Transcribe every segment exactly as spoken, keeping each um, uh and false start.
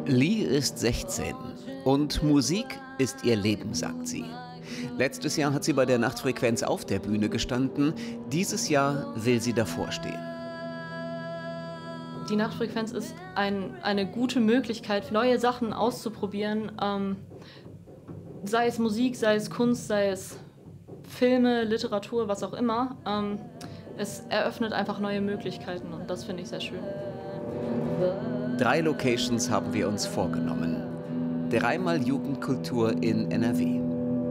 Lee ist sechzehn und Musik ist ihr Leben, sagt sie. Letztes Jahr hat sie bei der Nachtfrequenz auf der Bühne gestanden, dieses Jahr will sie davor stehen. Die Nachtfrequenz ist ein, eine gute Möglichkeit, neue Sachen auszuprobieren, ähm, sei es Musik, sei es Kunst, sei es Filme, Literatur, was auch immer. Ähm, es eröffnet einfach neue Möglichkeiten und das finde ich sehr schön. Drei Locations haben wir uns vorgenommen. Dreimal Jugendkultur in N R W.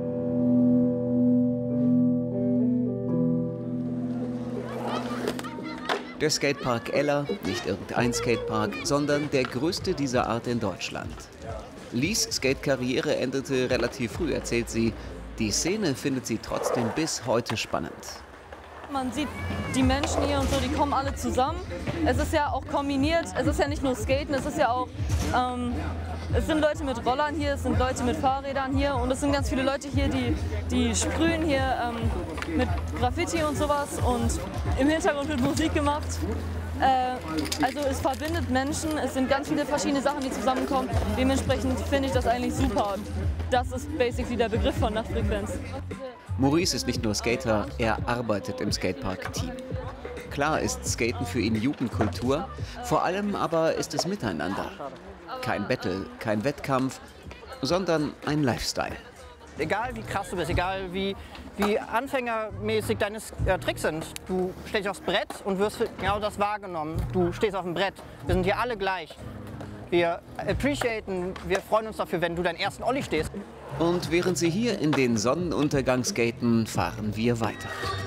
Der Skatepark Ella, nicht irgendein Skatepark, sondern der größte dieser Art in Deutschland. Lees Skate-Karriere endete relativ früh, erzählt sie. Die Szene findet sie trotzdem bis heute spannend. Man sieht die Menschen hier und so, die kommen alle zusammen. Es ist ja auch kombiniert, es ist ja nicht nur Skaten, es ist ja auch, ähm, es sind Leute mit Rollern hier, es sind Leute mit Fahrrädern hier und es sind ganz viele Leute hier, die, die sprühen hier ähm, mit Graffiti und sowas und im Hintergrund wird Musik gemacht. Äh, also es verbindet Menschen, es sind ganz viele verschiedene Sachen, die zusammenkommen. Dementsprechend finde ich das eigentlich super. Das ist basically der Begriff von Nachtfrequenz. Maurice ist nicht nur Skater, er arbeitet im Skatepark-Team. Klar ist Skaten für ihn Jugendkultur, vor allem aber ist es Miteinander. Kein Battle, kein Wettkampf, sondern ein Lifestyle. Egal wie krass du bist, egal wie, wie anfängermäßig deine äh, Tricks sind, du stehst aufs Brett und wirst genau das wahrgenommen. Du stehst auf dem Brett. Wir sind hier alle gleich. Wir appreciaten, wir freuen uns dafür, wenn du deinen ersten Ollie stehst. Und während sie hier in den Sonnenuntergang skaten, fahren wir weiter.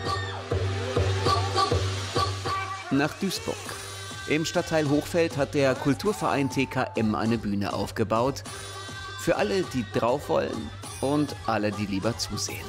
Nach Duisburg. Im Stadtteil Hochfeld hat der Kulturverein T K M eine Bühne aufgebaut. Für alle, die drauf wollen und alle, die lieber zusehen.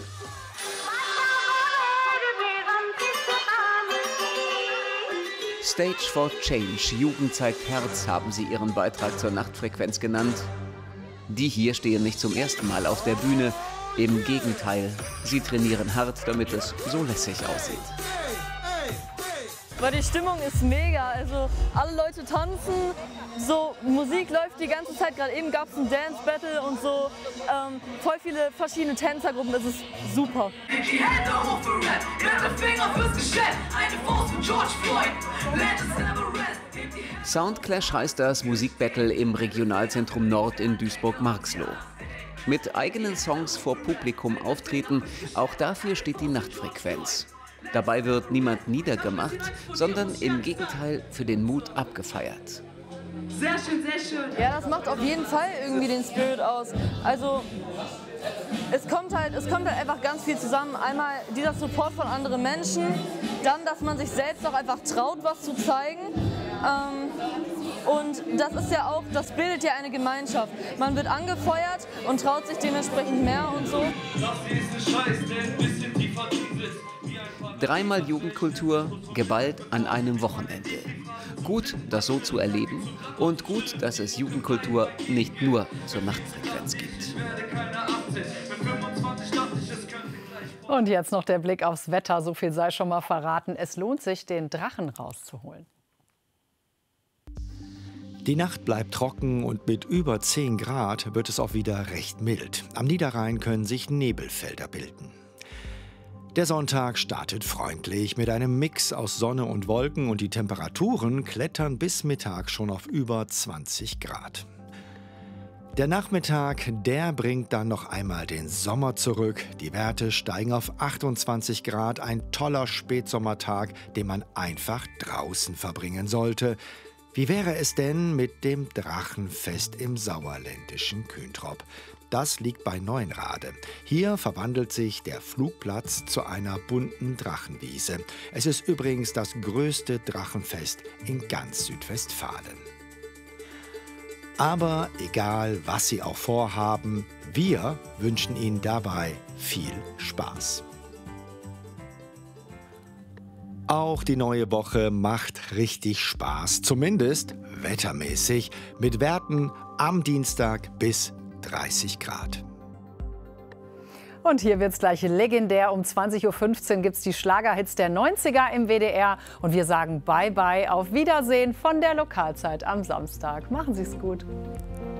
Stage for Change, Jugend zeigt Herz, haben sie ihren Beitrag zur Nachtfrequenz genannt. Die hier stehen nicht zum ersten Mal auf der Bühne. Im Gegenteil, sie trainieren hart, damit es so lässig aussieht. Weil die Stimmung ist mega, also alle Leute tanzen, so Musik läuft die ganze Zeit, gerade eben gab es ein Dance Battle und so, ähm, voll viele verschiedene Tänzergruppen, das ist super. Die Hände hoch für Rap, mit dem Finger fürs Geschäft, eine Faust für George Floyd, Legends never rest. Soundclash heißt das Musikbattle im Regionalzentrum Nord in Duisburg-Marxloh. Mit eigenen Songs vor Publikum auftreten, auch dafür steht die Nachtfrequenz. Dabei wird niemand niedergemacht, sondern im Gegenteil für den Mut abgefeiert. Sehr schön, sehr schön. Ja, das macht auf jeden Fall irgendwie den Spirit aus. Also es kommt halt, es kommt halt einfach ganz viel zusammen. Einmal dieser Support von anderen Menschen, dann, dass man sich selbst auch einfach traut, was zu zeigen. Ähm, und das ist ja auch, das bildet ja eine Gemeinschaft. Man wird angefeuert und traut sich dementsprechend mehr und so. Dreimal Jugendkultur, geballt an einem Wochenende. Gut, das so zu erleben und gut, dass es Jugendkultur nicht nur zur Nachtfrequenz gibt. Und jetzt noch der Blick aufs Wetter, so viel sei schon mal verraten. Es lohnt sich, den Drachen rauszuholen. Die Nacht bleibt trocken und mit über zehn Grad wird es auch wieder recht mild. Am Niederrhein können sich Nebelfelder bilden. Der Sonntag startet freundlich mit einem Mix aus Sonne und Wolken und die Temperaturen klettern bis Mittag schon auf über zwanzig Grad. Der Nachmittag, der bringt dann noch einmal den Sommer zurück. Die Werte steigen auf achtundzwanzig Grad, ein toller Spätsommertag, den man einfach draußen verbringen sollte. Wie wäre es denn mit dem Drachenfest im sauerländischen Küntrop? Das liegt bei Neuenrade. Hier verwandelt sich der Flugplatz zu einer bunten Drachenwiese. Es ist übrigens das größte Drachenfest in ganz Südwestfalen. Aber egal, was Sie auch vorhaben, wir wünschen Ihnen dabei viel Spaß. Auch die neue Woche macht richtig Spaß, zumindest wettermäßig, mit Werten am Dienstag bis dreißig Grad. Und hier wird es gleich legendär. Um zwanzig Uhr fünfzehn gibt es die Schlagerhits der neunziger im W D R. Und wir sagen Bye-bye, auf Wiedersehen von der Lokalzeit am Samstag. Machen Sie es gut.